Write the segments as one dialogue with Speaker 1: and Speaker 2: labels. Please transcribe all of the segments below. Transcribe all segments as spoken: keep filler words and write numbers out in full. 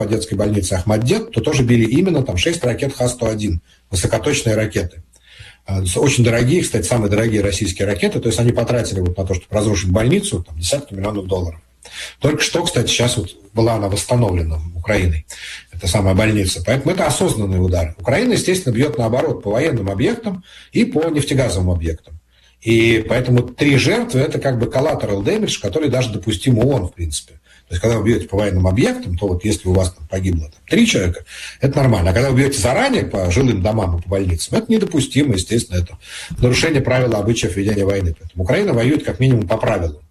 Speaker 1: по детской больнице Ахмаддет, то тоже били именно там шесть ракет Х сто один, высокоточные ракеты. Очень дорогие, кстати, самые дорогие российские ракеты, то есть они потратили вот на то, чтобы разрушить больницу, там, десятки миллионов долларов. Только что, кстати, сейчас вот была она восстановлена Украиной, эта самая больница. Поэтому это осознанный удар. Украина, естественно, бьет наоборот по военным объектам и по нефтегазовым объектам. И поэтому три жертвы – это как бы collateral damage, который даже допустим ООН, в принципе. То есть, когда вы бьете по военным объектам, то вот если у вас там погибло там, три человека, это нормально. А когда вы бьете заранее по жилым домам и по больницам, это недопустимо, естественно, это нарушение правил обычаев ведения войны. Поэтому Украина воюет как минимум по правилам.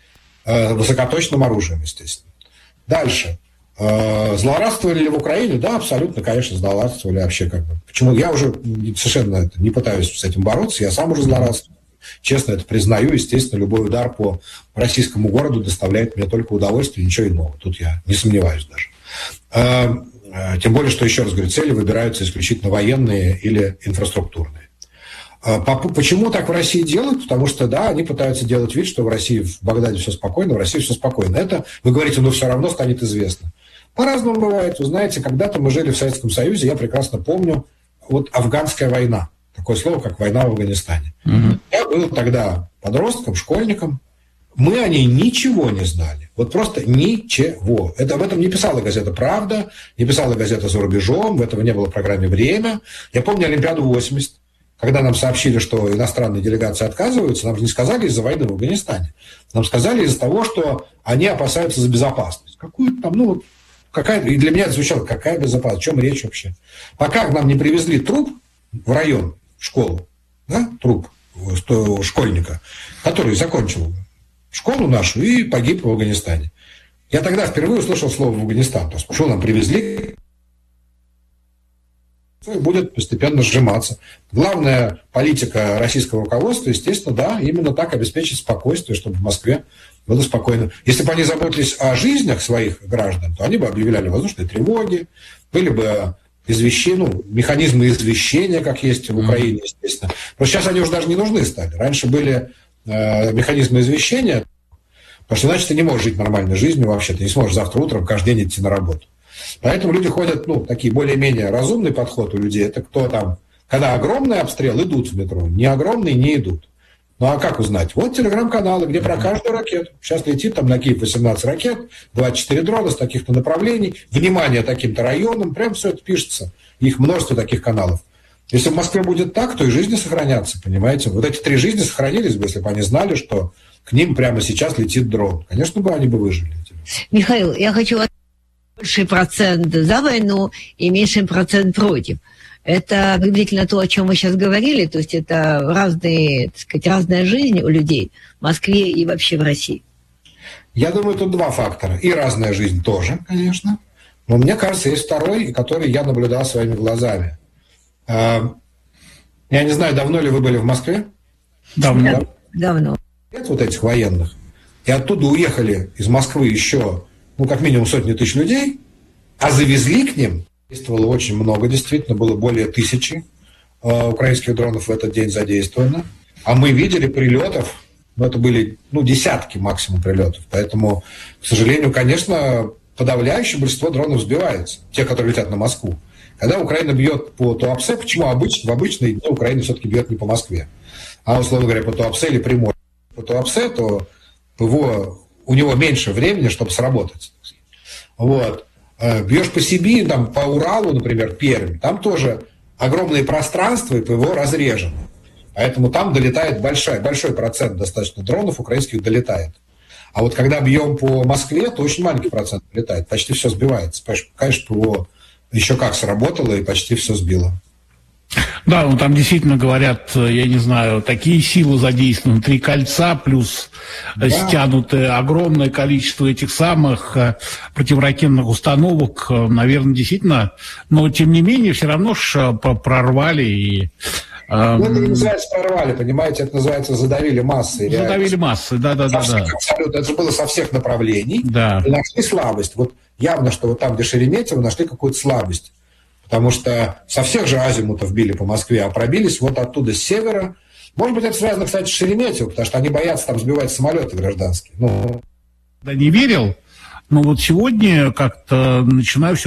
Speaker 1: Э, высокоточным оружием, естественно. Дальше. Э, злорадствовали ли в Украине? Да, абсолютно, конечно, злорадствовали вообще как бы. Почему? Я уже совершенно это, не пытаюсь с этим бороться, я сам уже злорадствую. Честно это признаю, естественно, любой удар по российскому городу доставляет мне только удовольствие, ничего иного. Тут я не сомневаюсь даже. Тем более, что, еще раз говорю, цели выбираются исключительно военные или инфраструктурные. Почему так в России делают? Потому что, да, они пытаются делать вид, что в России, в Багдаде все спокойно, в России все спокойно. Это, вы говорите, ну все равно станет известно. По-разному бывает. Вы знаете, когда-то мы жили в Советском Союзе, я прекрасно помню, вот афганская война. Такое слово, как война в Афганистане. Mm-hmm. Я был тогда подростком, школьником. Мы о ней ничего не знали. Вот просто ничего. Это, об этом не писала газета «Правда», не писала газета «За рубежом», в этого не было в программе «Время». Я помню Олимпиаду восемьдесят, когда нам сообщили, что иностранные делегации отказываются, нам же не сказали из-за войны в Афганистане. Нам сказали из-за того, что они опасаются за безопасность. Какую-то там, ну вот, какая и для меня это звучало, какая безопасность, о чем речь вообще. Пока к нам не привезли труп в район, в школу, да, труп школьника, который закончил школу нашу и погиб в Афганистане. Я тогда впервые услышал слово «Афганистан». То есть, что нам привезли, и будет постепенно сжиматься. Главная политика российского руководства, естественно, да, именно так обеспечить спокойствие, чтобы в Москве было спокойно. Если бы они заботились о жизнях своих граждан, то они бы объявляли воздушные тревоги, были бы извещения, ну, механизмы извещения, как есть в Украине, естественно. Но сейчас они уже даже не нужны стали. Раньше были э, механизмы извещения, потому что иначе ты не можешь жить нормальной жизнью вообще. Ты не сможешь завтра утром каждый день идти на работу. Поэтому люди ходят, ну, такие более-менее разумный подход у людей. Это кто там, когда огромный обстрел, идут в метро. Не огромный, не идут. Ну, а как узнать? Вот телеграм-каналы, где про каждую ракету. Сейчас летит там на Киев восемнадцать ракет, двадцать четыре дрона с таких-то направлений, внимание таким-то районам, прям все это пишется. Их множество таких каналов. Если в Москве будет так, то и жизни сохранятся, понимаете? Вот эти три жизни сохранились бы, если бы они знали, что к ним прямо сейчас летит дрон. Конечно бы они бы выжили.
Speaker 2: Михаил, я хочу больший процент за войну и меньший процент против. Это приблизительно то, о чем вы сейчас говорили, то есть это разные, так сказать, разная жизнь у людей в Москве и вообще в России.
Speaker 1: Я думаю, тут два фактора. И разная жизнь тоже, конечно. Но мне кажется, есть второй, который я наблюдал своими глазами. Я не знаю, давно ли вы были в Москве?
Speaker 2: Давно. Давно.
Speaker 1: Нет вот этих военных. И оттуда уехали из Москвы еще, ну, как минимум сотни тысяч людей, а завезли к ним. Действовало очень много, действительно, было более тысячи э, украинских дронов в этот день задействовано. А мы видели прилетов, ну, это были, ну, десятки максимум прилетов. Поэтому, к сожалению, конечно, подавляющее большинство дронов сбивается, те, которые летят на Москву. Когда Украина бьет по Туапсе, почему обычно, в обычной дне Украина все-таки бьет не по Москве, а, условно говоря, по Туапсе или Приморье. По Туапсе, то его, у него меньше времени, чтобы сработать. Вот. Бьешь по Сибири, там, по Уралу, например, Пермь, там тоже огромные пространства, и ПВО разрежены. Поэтому там долетает большой, большой процент достаточно дронов украинских долетает. А вот когда бьем по Москве, то очень маленький процент долетает, почти все сбивается. Конечно, ПВО еще как сработало и почти все сбило.
Speaker 3: Да, ну там действительно говорят, я не знаю, такие силы задействованы, три кольца, плюс да. стянуты огромное количество этих самых противоракетных установок, наверное, действительно, но тем не менее все равно ж прорвали и...
Speaker 1: Ну, это не называется прорвали, понимаете, это называется задавили массы.
Speaker 3: Задавили массы, да-да-да.
Speaker 1: Абсолютно, это же было со всех направлений.
Speaker 3: Да.
Speaker 1: И нашли слабость. Вот явно, что вот там, где Шереметьево, нашли какую-то слабость. Потому что со всех же азимутов били по Москве, а пробились вот оттуда с севера. Может быть, это связано, кстати, с Шереметьево, потому что они боятся там сбивать самолеты гражданские. Ну...
Speaker 3: Да не верил, Но вот сегодня как-то начинаю все